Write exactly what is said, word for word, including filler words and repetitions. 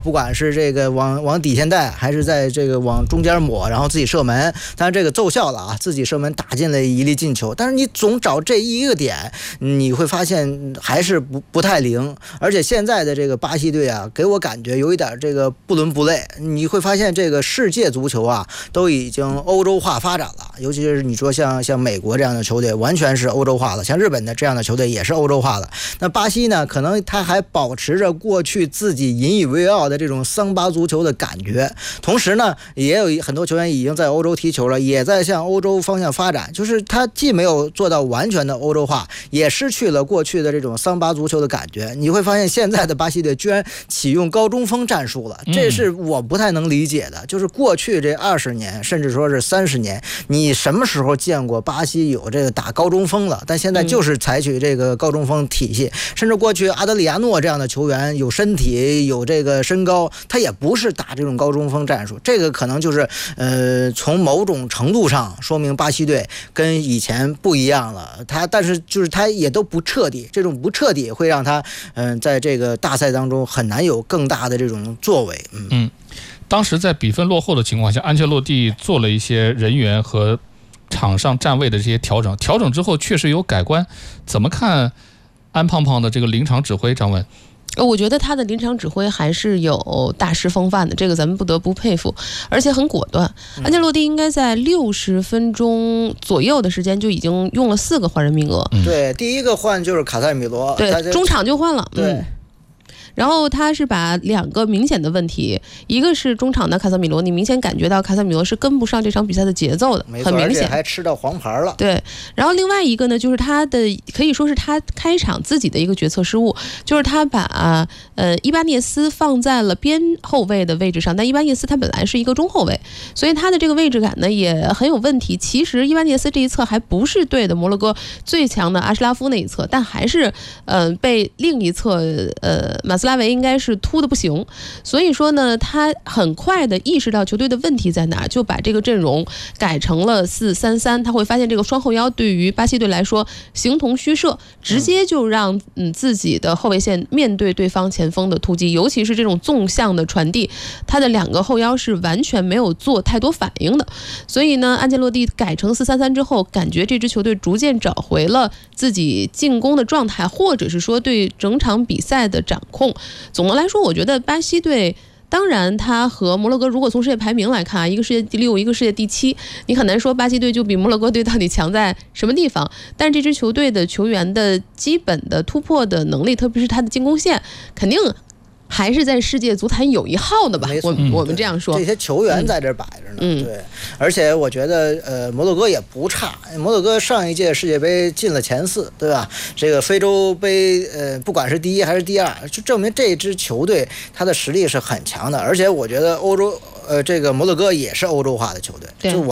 不管是这个往往底线带，还是在这个往中间抹，然后自己射门，当然这个奏效了啊，自己射门打进了一粒进球。但是你总找这一个点，你会发现还是不不太灵。而且现在的这个巴西队啊，给我感觉有一点这个不伦不类。你会发现这个世界足球啊，都已经欧洲化发展了，尤其是你说像像美国这样的球队，完全是欧洲化了；像日本的这样的球队也是欧洲化了。那巴西呢，可能他还保持着过去自己引以为傲的这种桑巴足球的感觉，同时呢，也有很多球员已经在欧洲踢球了，也在向欧洲方向发展。就是他既没有做到完全的欧洲化，也失去了过去的这种桑巴足球的感觉。你会发现现在的巴西队居然启用高中锋战术了，这是我不太能理解的。就是过去这二十年，甚至说是三十年，你什么时候见过巴西有这个打高中锋了？但现在就是采取这个高中锋体系，甚至过去阿德里亚诺这样的球员有身体有这个身高，他也不是打这种高中锋战术。这个可能就是呃，从某种程度上说明巴西队跟以前不一样了。他但是就是他也都不彻底，这种不彻底会让他嗯、呃，在这个大赛当中很难有更大的这种作为。嗯嗯，当时在比分落后的情况下，安切洛蒂做了一些人员和场上站位的这些调整，调整之后确实有改观。怎么看安胖胖的这个临场指挥？张文？ 我觉得他的临场指挥还是有大师风范的，这个咱们不得不佩服，而且很果断。安切洛蒂应该在六十分钟左右的时间就已经用了四个换人名额。 嗯、对，第一个换就是卡塞米罗， 对，中场就换了。 对。 嗯，然后他是把两个明显的问题，一个是中场的卡塞米罗，你明显感觉到卡塞米罗是跟不上这场比赛的节奏的，很明显， 还吃到黄牌了。 对，然后另外一个呢，就是他的可以说是他开场自己的一个决策失误，就是他把呃伊巴涅斯放在了边后卫的位置上，但伊巴涅斯他本来是一个中后卫，所以他的这个位置感呢也很有问题。其实伊巴涅斯这一侧还不是对的摩洛哥最强的阿什拉夫那一侧，但还是呃被另一侧呃马斯拉维应该是突的不行，所以说呢，他很快的意识到球队的问题在哪，就把这个阵容改成了四三三。他会发现这个双后腰对于巴西队来说形同虚设，直接就让嗯自己的后卫线面对对方前锋的突击，尤其是这种纵向的传递，他的两个后腰是完全没有做太多反应的。所以呢，安切洛蒂改成四三三之后，感觉这支球队逐渐找回了自己进攻的状态，或者是说对整场比赛的掌控。总的来说，我觉得巴西队当然他和摩洛哥如果从世界排名来看，一个世界第六，一个世界第七，你很难说巴西队就比摩洛哥队到底强在什么地方。但是这支球队的球员的基本的突破的能力，特别是他的进攻线，肯定还是在世界足坛有一号的吧，我我们这样说。 这些球员在这摆着呢，嗯、对。而且我觉得，呃，摩洛哥也不差。摩洛哥上一届世界杯进了前四，对吧？这个非洲杯，呃，不管是第一还是第二，就证明这支球队它的实力是很强的。而且我觉得欧洲，呃，这个摩洛哥也是欧洲化的球队，就